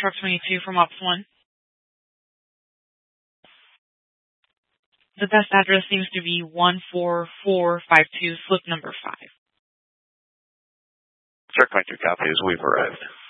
Truck 22 from Ops 1. The best address seems to be 14452, slip number 5. Truck 22 copies. We've arrived.